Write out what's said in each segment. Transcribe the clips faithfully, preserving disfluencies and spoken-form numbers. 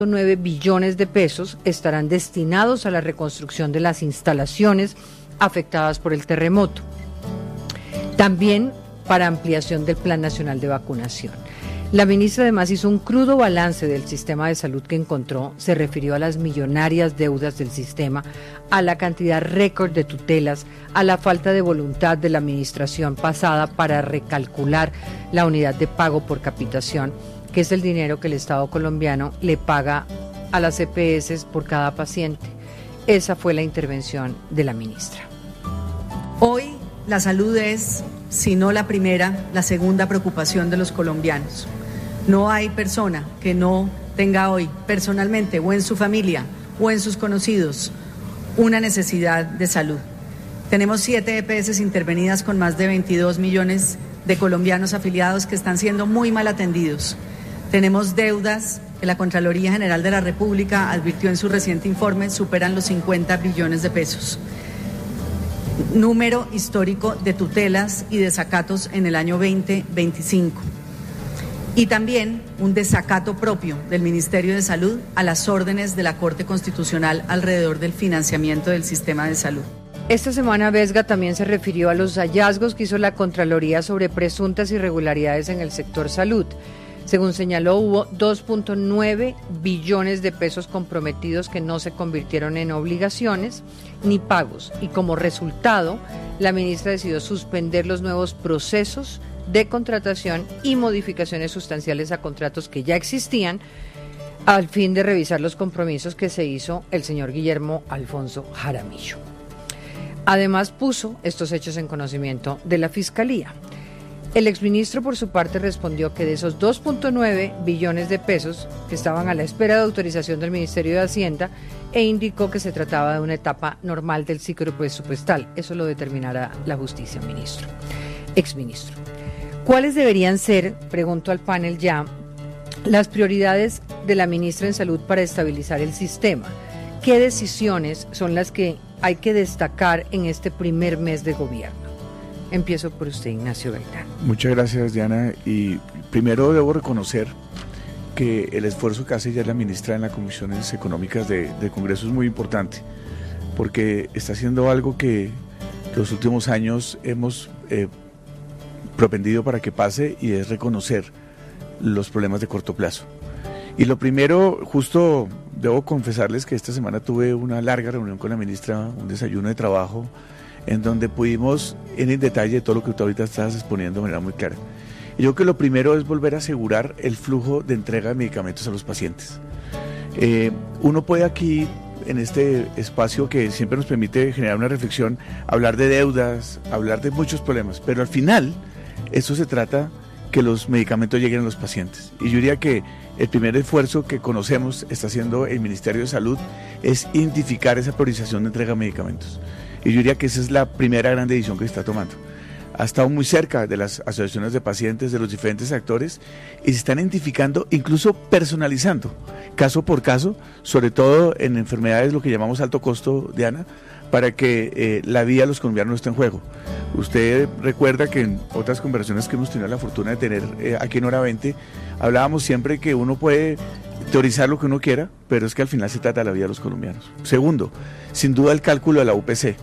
nueve billones de pesos estarán destinados a la reconstrucción de las instalaciones afectadas por el terremoto. También para ampliación del Plan Nacional de Vacunación. La ministra además hizo un crudo balance del sistema de salud que encontró, se refirió a las millonarias deudas del sistema, a la cantidad récord de tutelas, a la falta de voluntad de la administración pasada para recalcular la unidad de pago por capitación, que es el dinero que el Estado colombiano le paga a las E P S por cada paciente. Esa fue la intervención de la ministra. Hoy la salud es, si no la primera, la segunda preocupación de los colombianos. No hay persona que no tenga hoy, personalmente, o en su familia, o en sus conocidos, una necesidad de salud. Tenemos siete E P S intervenidas con más de veintidós millones de colombianos afiliados que están siendo muy mal atendidos. Tenemos deudas que la Contraloría General de la República advirtió en su reciente informe superan los cincuenta billones de pesos. Número histórico de tutelas y desacatos en el año veinte veinticinco. Y también un desacato propio del Ministerio de Salud a las órdenes de la Corte Constitucional alrededor del financiamiento del sistema de salud. Esta semana Vesga también se refirió a los hallazgos que hizo la Contraloría sobre presuntas irregularidades en el sector salud. Según señaló, hubo dos punto nueve billones de pesos comprometidos que no se convirtieron en obligaciones ni pagos, y como resultado, la ministra decidió suspender los nuevos procesos de contratación y modificaciones sustanciales a contratos que ya existían, al fin de revisar los compromisos que se hizo el señor Guillermo Alfonso Jaramillo. Además, puso estos hechos en conocimiento de la Fiscalía. El exministro, por su parte, respondió que de esos dos punto nueve billones de pesos que estaban a la espera de autorización del Ministerio de Hacienda, e indicó que se trataba de una etapa normal del ciclo presupuestal. Eso lo determinará la justicia, ministro, exministro. ¿Cuáles deberían ser, pregunto al panel ya, las prioridades de la ministra en Salud para estabilizar el sistema? ¿Qué decisiones son las que hay que destacar en este primer mes de gobierno? Empiezo por usted, Ignacio Gaitán. Muchas gracias, Diana. Y primero debo reconocer que el esfuerzo que hace ya la ministra en las comisiones económicas de, del Congreso es muy importante, porque está haciendo algo que los últimos años hemos eh, propendido para que pase, y es reconocer los problemas de corto plazo. Y lo primero, justo debo confesarles que esta semana tuve una larga reunión con la ministra, un desayuno de trabajo, en donde pudimos ir en detalle de todo lo que tú ahorita estás exponiendo de manera muy clara. Y yo creo que lo primero es volver a asegurar el flujo de entrega de medicamentos a los pacientes. Eh, uno puede aquí, en este espacio que siempre nos permite generar una reflexión, hablar de deudas, hablar de muchos problemas, pero al final, eso se trata que los medicamentos lleguen a los pacientes. Y yo diría que el primer esfuerzo que conocemos está haciendo el Ministerio de Salud es identificar esa priorización de entrega de medicamentos. Y yo diría que esa es la primera gran decisión que se está tomando. Ha estado muy cerca de las asociaciones de pacientes, de los diferentes actores, y se están identificando, incluso personalizando, caso por caso, sobre todo en enfermedades, lo que llamamos alto costo, Diana, para que eh, la vida de los colombianos no esté en juego. Usted recuerda que en otras conversaciones que hemos tenido la fortuna de tener eh, aquí en Hora veinte, hablábamos siempre que uno puede teorizar lo que uno quiera, pero es que al final se trata de la vida de los colombianos. Segundo, sin duda el cálculo de la U P C.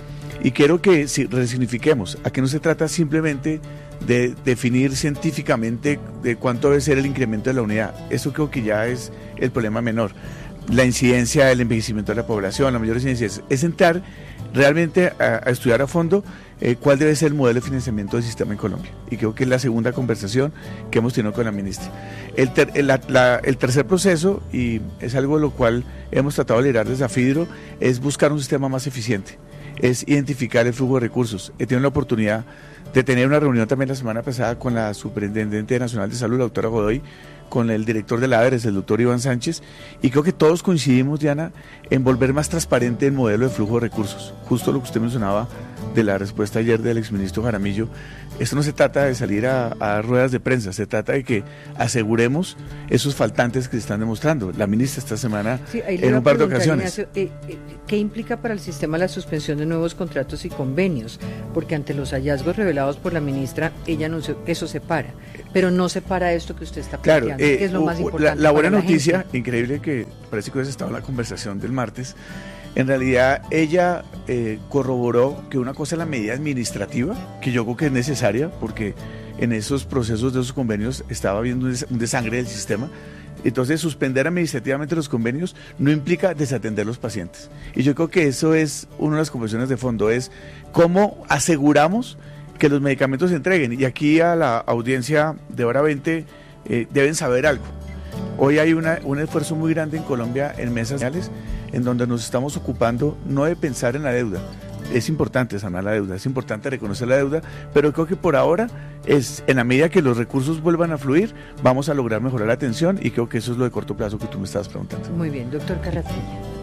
Y quiero que si resignifiquemos, aquí no se trata simplemente de definir científicamente de cuánto debe ser el incremento de la unidad. Eso creo que ya es el problema menor. La incidencia del envejecimiento de la población, la mayor incidencia, es entrar realmente a, a estudiar a fondo eh, cuál debe ser el modelo de financiamiento del sistema en Colombia. Y creo que es la segunda conversación que hemos tenido con la ministra. El, ter, el, la, el tercer proceso, y es algo lo cual hemos tratado de liderar desde AFIDRO, es buscar un sistema más eficiente, es identificar el flujo de recursos. He tenido la oportunidad de tener una reunión también la semana pasada con la Superintendente Nacional de Salud, la doctora Godoy, con el director de la A D R E S, el doctor Iván Sánchez, y creo que todos coincidimos, Diana, en volver más transparente el modelo de flujo de recursos, justo lo que usted mencionaba de la respuesta ayer del exministro Jaramillo. Esto no se trata de salir a, a ruedas de prensa, se trata de que aseguremos esos faltantes que se están demostrando. La ministra esta semana, sí, en un par de ocasiones. Ignacio, eh, eh, ¿qué implica para el sistema la suspensión de nuevos contratos y convenios? Porque ante los hallazgos revelados por la ministra, ella anunció que eso se para, pero no se para esto que usted está planteando, claro, eh, que es lo más importante. La, la buena para noticia, la increíble que parece que hubiese estado en la conversación del martes, en realidad ella eh, corroboró que una cosa es la medida administrativa, que yo creo que es necesaria, porque en esos procesos de esos convenios estaba habiendo un, des un desangre del sistema. Entonces, suspender administrativamente los convenios no implica desatender los pacientes. Y yo creo que eso es una de las conversaciones de fondo, es cómo aseguramos que los medicamentos se entreguen. Y aquí a la audiencia de Hora veinte eh, deben saber algo. Hoy hay una, un esfuerzo muy grande en Colombia en mesas sociales, en donde nos estamos ocupando no de pensar en la deuda. Es importante sanar la deuda, es importante reconocer la deuda, pero creo que por ahora, es en la medida que los recursos vuelvan a fluir, vamos a lograr mejorar la atención, y creo que eso es lo de corto plazo que tú me estabas preguntando. Muy bien, doctor Carratilla.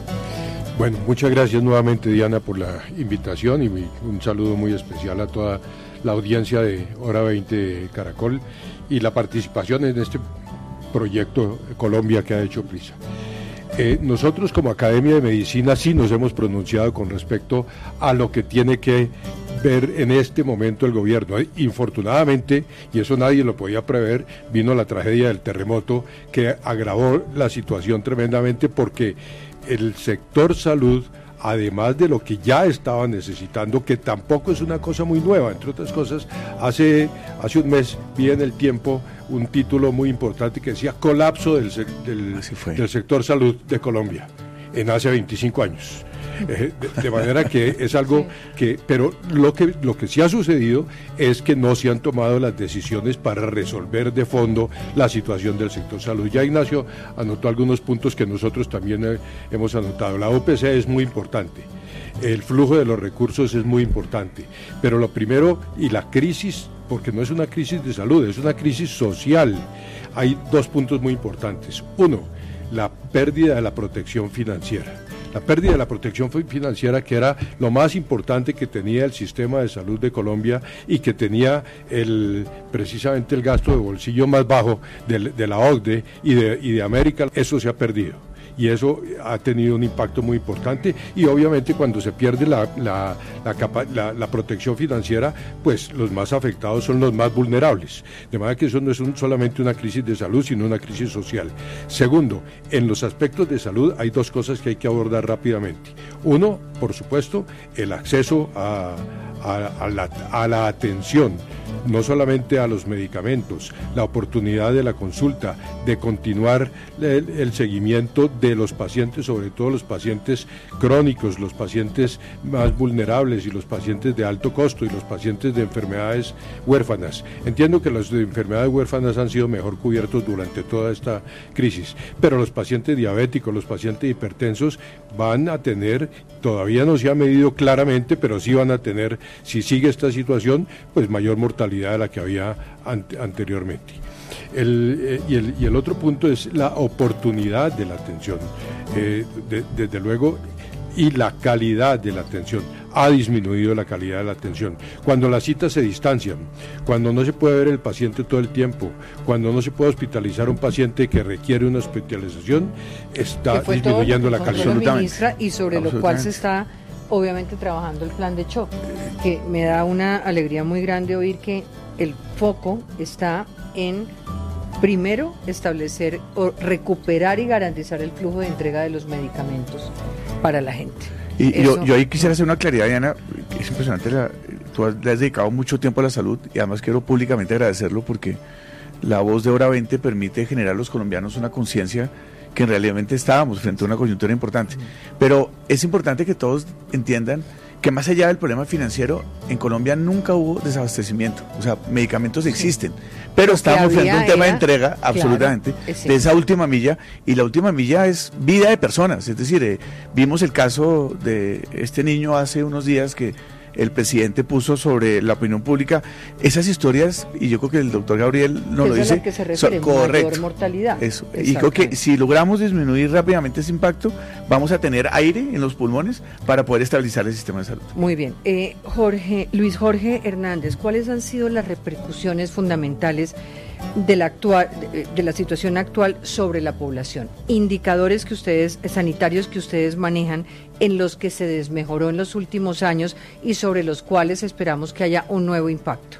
Bueno, muchas gracias nuevamente, Diana, por la invitación, y un saludo muy especial a toda la audiencia de Hora veinte de Caracol y la participación en este proyecto Colombia que ha hecho Prisa. Eh, nosotros como Academia de Medicina sí nos hemos pronunciado con respecto a lo que tiene que ver en este momento el gobierno. Infortunadamente, y eso nadie lo podía prever, vino la tragedia del terremoto que agravó la situación tremendamente, porque el sector salud, además de lo que ya estaba necesitando, que tampoco es una cosa muy nueva, entre otras cosas, hace, hace un mes vi en El Tiempo un título muy importante que decía colapso del, del, del sector salud de Colombia en hace veinticinco años. Eh, de, de manera que es algo que, pero lo que, lo que sí ha sucedido es que no se han tomado las decisiones para resolver de fondo la situación del sector salud. Ya Ignacio anotó algunos puntos que nosotros también eh, hemos anotado. La O P C es muy importante, el flujo de los recursos es muy importante, pero lo primero, y la crisis, porque no es una crisis de salud, es una crisis social. Hay dos puntos muy importantes. Uno, la pérdida de la protección financiera. La pérdida de la protección financiera, que era lo más importante que tenía el sistema de salud de Colombia y que tenía el, precisamente el gasto de bolsillo más bajo de, de la O C D E y de, y de América, eso se ha perdido. Y eso ha tenido un impacto muy importante, y obviamente cuando se pierde la, la, la, capa, la, la protección financiera, pues los más afectados son los más vulnerables. De manera que eso no es un, solamente una crisis de salud, sino una crisis social. Segundo, en los aspectos de salud hay dos cosas que hay que abordar rápidamente. Uno, por supuesto, el acceso a, a, a, la, a la atención, no solamente a los medicamentos, la oportunidad de la consulta, de continuar el, el seguimiento de los pacientes, sobre todo los pacientes crónicos, los pacientes más vulnerables y los pacientes de alto costo y los pacientes de enfermedades huérfanas. Entiendo que los de enfermedades huérfanas han sido mejor cubiertos durante toda esta crisis, pero los pacientes diabéticos, los pacientes hipertensos van a tener, todavía no se ha medido claramente, pero sí van a tener, si sigue esta situación, pues mayor mortalidad de la que había ante, anteriormente. El, eh, y, el, y el otro punto es la oportunidad de la atención, eh, de, desde luego, y la calidad de la atención. Ha disminuido la calidad de la atención. Cuando las citas se distancian, cuando no se puede ver el paciente todo el tiempo, cuando no se puede hospitalizar a un paciente que requiere una hospitalización, está disminuyendo la calidad. La ministra, y sobre lo cual se está obviamente trabajando el plan de choque, que me da una alegría muy grande oír que el foco está en, primero, establecer o recuperar y garantizar el flujo de entrega de los medicamentos para la gente. Y Eso, yo, yo ahí quisiera hacer una claridad, Diana, es impresionante, la, tú le has dedicado mucho tiempo a la salud, y además quiero públicamente agradecerlo, porque la voz de Hora veinte permite generar a los colombianos una conciencia que en realidad estábamos frente a una coyuntura importante. Pero es importante que todos entiendan que más allá del problema financiero, en Colombia nunca hubo desabastecimiento. O sea, medicamentos existen, pero estábamos frente a un tema de entrega, absolutamente, claro, de esa última milla, y la última milla es vida de personas. Es decir, eh, vimos el caso de este niño hace unos días que el presidente puso sobre la opinión pública, esas historias, y yo creo que el doctor Gabriel nos lo dice, es a la que se refiere, son, correcto, mayor mortalidad. Eso. Y creo que si logramos disminuir rápidamente ese impacto, vamos a tener aire en los pulmones para poder estabilizar el sistema de salud. Muy bien. Eh, Jorge, Luis Jorge Hernández, ¿cuáles han sido las repercusiones fundamentales de la actual, de, de la situación actual sobre la población? Indicadores que ustedes, sanitarios que ustedes manejan, en los que se desmejoró en los últimos años y sobre los cuales esperamos que haya un nuevo impacto.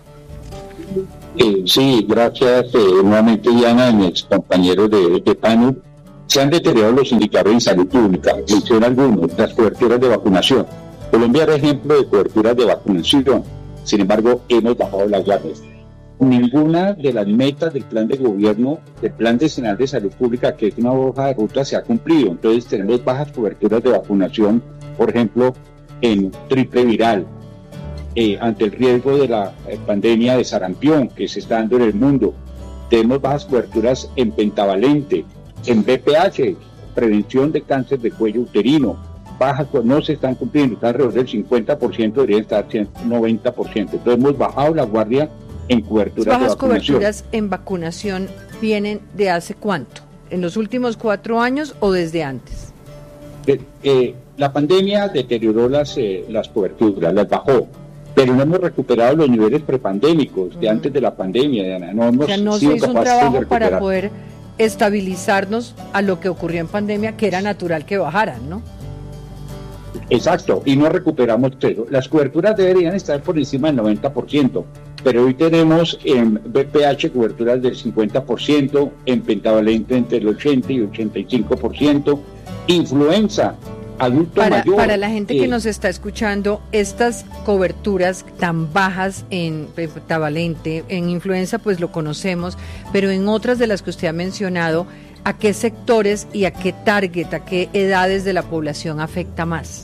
Eh, sí, gracias eh, nuevamente, Diana, y mis compañeros de, de panel. Se han deteriorado los indicadores en salud pública, menciono algunos, las coberturas de vacunación. Colombia era ejemplo de coberturas de vacunación, sin embargo, hemos bajado las guardias. Ninguna de las metas del plan de gobierno, del Plan Decenal de Salud Pública, que es una hoja de ruta, se ha cumplido. Entonces tenemos bajas coberturas de vacunación, por ejemplo, en triple viral, eh, ante el riesgo de la eh, pandemia de sarampión que se está dando en el mundo. Tenemos bajas coberturas en pentavalente, en B P H, prevención de cáncer de cuello uterino. Bajas no se están cumpliendo, está alrededor del cincuenta por ciento, debería estar noventa por ciento. Entonces hemos bajado la guardia en coberturas de vacunación. ¿Bajas coberturas en vacunación vienen de hace cuánto? ¿En los últimos cuatro años o desde antes? Eh, eh, la pandemia deterioró las, eh, las coberturas, las bajó, pero no hemos recuperado los niveles prepandémicos uh-huh. de antes de la pandemia, Diana. No hemos o sea, no sido se hizo un capaces trabajo de para poder estabilizarnos a lo que ocurrió en pandemia, que era natural que bajaran, ¿no? Exacto, y no recuperamos eso. Las coberturas deberían estar por encima del noventa por ciento, pero hoy tenemos en B P H coberturas del cincuenta por ciento, en pentavalente entre el ochenta y ochenta y cinco por ciento, influenza, adulto para, mayor. Para la gente eh, que nos está escuchando, estas coberturas tan bajas en pentavalente, en influenza pues lo conocemos, pero en otras de las que usted ha mencionado, ¿a qué sectores y a qué target, a qué edades de la población afecta más?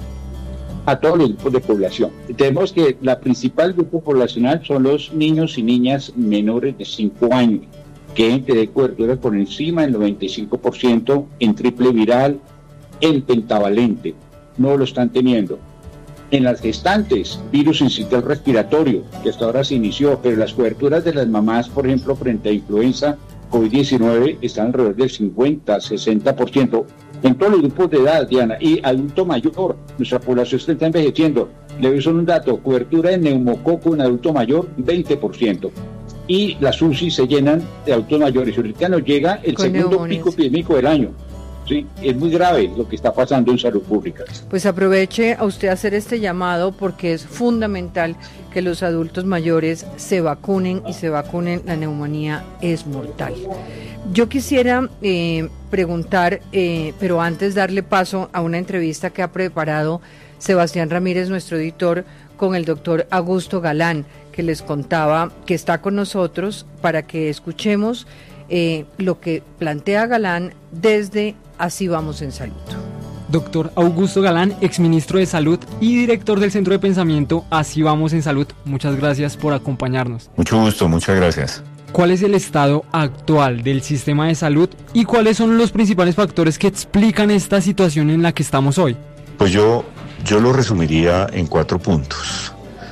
A todos los grupos de población. Tenemos que la principal grupo poblacional son los niños y niñas menores de cinco años, que deben tener cobertura por encima del noventa y cinco por ciento en triple viral, en pentavalente. No lo están teniendo. En las gestantes, virus incisional respiratorio, que hasta ahora se inició, pero las coberturas de las mamás, por ejemplo, frente a influenza COVID diecinueve, están alrededor del cincuenta, sesenta por ciento. En todos los grupos de edad, Diana, y adulto mayor, nuestra población está envejeciendo. Le doy solo un dato: cobertura de neumococo en adulto mayor, veinte por ciento. Y las U C I se llenan de adultos mayores. Ahorita nos llega el Con segundo neumonías. pico epidémico del año. Sí, es muy grave lo que está pasando en salud pública. Pues aproveche a usted hacer este llamado, porque es fundamental que los adultos mayores se vacunen y se vacunen. La neumonía es mortal. Yo quisiera eh, preguntar, eh, pero antes darle paso a una entrevista que ha preparado Sebastián Ramírez, nuestro editor, con el doctor Augusto Galán, que les contaba que está con nosotros para que escuchemos eh, lo que plantea Galán desde Así Vamos en Salud. Doctor Augusto Galán, exministro de Salud y director del Centro de Pensamiento Así Vamos en Salud. Muchas gracias por acompañarnos. Mucho gusto, muchas gracias. ¿Cuál es el estado actual del sistema de salud y cuáles son los principales factores que explican esta situación en la que estamos hoy? Pues yo, yo lo resumiría en cuatro puntos.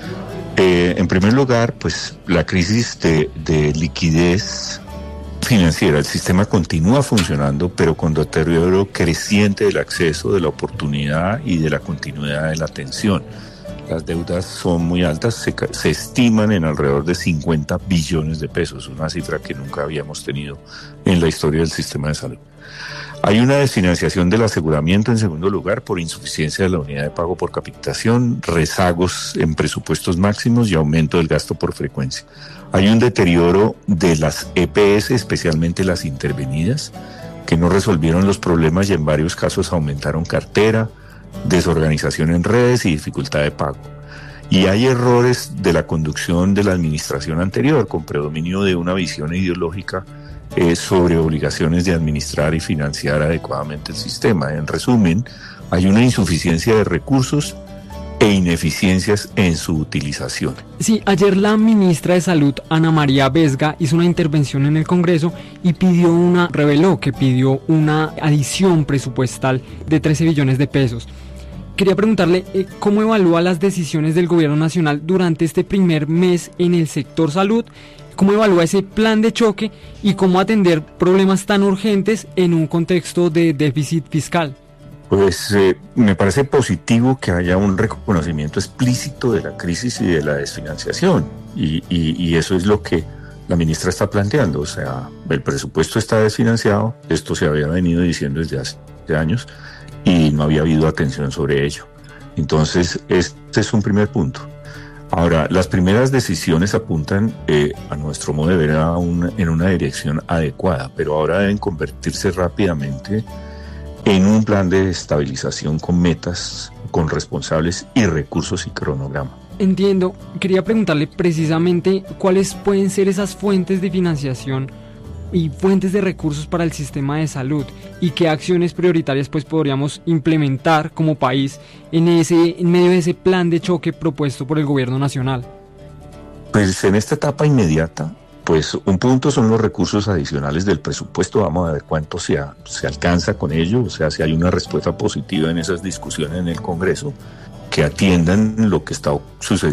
Eh, en primer lugar, pues la crisis de, de liquidez financiera. El sistema continúa funcionando, pero con deterioro creciente del acceso, de la oportunidad y de la continuidad de la atención. Las deudas son muy altas, se, se estiman en alrededor de cincuenta billones de pesos, una cifra que nunca habíamos tenido en la historia del sistema de salud. Hay una desfinanciación del aseguramiento, en segundo lugar, por insuficiencia de la unidad de pago por capitación, rezagos en presupuestos máximos y aumento del gasto por frecuencia. Hay un deterioro de las E P S, especialmente las intervenidas, que no resolvieron los problemas y en varios casos aumentaron cartera, desorganización en redes y dificultad de pago. Y hay errores de la conducción de la administración anterior, con predominio de una visión ideológica eh, sobre obligaciones de administrar y financiar adecuadamente el sistema. En resumen, hay una insuficiencia de recursos e ineficiencias en su utilización. Sí, ayer la ministra de Salud, Ana María Vesga, hizo una intervención en el Congreso y pidió una, reveló que pidió una adición presupuestal de trece billones de pesos. quería preguntarle eh, cómo evalúa las decisiones del gobierno nacional durante este primer mes en el sector salud, cómo evalúa ese plan de choque y cómo atender problemas tan urgentes en un contexto de déficit fiscal. Pues eh, me parece positivo que haya un reconocimiento explícito de la crisis y de la desfinanciación, y, y, y eso es lo que la ministra está planteando. O sea, el presupuesto está desfinanciado, esto se había venido diciendo desde hace años y no había habido atención sobre ello. Entonces, este es un primer punto. Ahora, las primeras decisiones apuntan, eh, a nuestro modo de ver, a una, en una dirección adecuada, pero ahora deben convertirse rápidamente en un plan de estabilización con metas, con responsables y recursos y cronograma. Entiendo. Quería preguntarle precisamente cuáles pueden ser esas fuentes de financiación y fuentes de recursos para el sistema de salud y qué acciones prioritarias pues podríamos implementar como país en ese en medio de ese plan de choque propuesto por el gobierno nacional. Pues en esta etapa inmediata, pues un punto son los recursos adicionales del presupuesto. Vamos a ver cuánto se, a, se alcanza con ello, o sea, si hay una respuesta positiva en esas discusiones en el Congreso, que atiendan lo que está sucediendo